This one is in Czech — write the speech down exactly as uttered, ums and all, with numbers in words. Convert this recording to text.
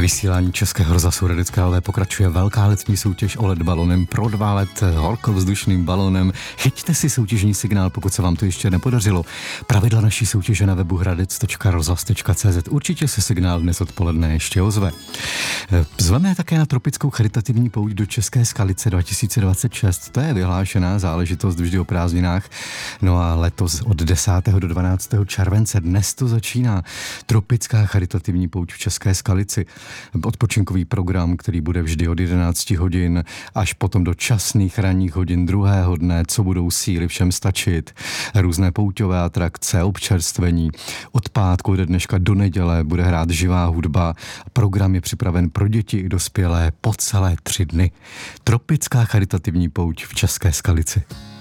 vysílání Českého rozhlasu Hradecké Hlavy pokračuje velká letní soutěž o led balonem pro dva let horkovzdušným balonem. Chyťte si soutěžní signál, pokud se vám to ještě nepodařilo. Pravidla naší soutěže na webu hradec tečka rozhlas tečka cé zet. Určitě se signál dnes odpoledne ještě ozve. Zveme také na tropickou charitativní pouť do České Skalice dva tisíce dvacet šest. To je vyhlášená záležitost vždy o prázdninách. No a letos od desátého do dvanáctého července dnes to začíná. Tropická charitativní pouť v České Skalici. Odpočinkový program, který bude vždy od jedenácti hodin až potom do časných ranních hodin druhého dne, co budou síly všem stačit. Různé pouťové atrakce, občerstvení. Od pátku do dneška do neděle bude hrát živá hudba. Program je připraven pro děti i dospělé po celé tři dny. Tropická charitativní pouť v České Skalici.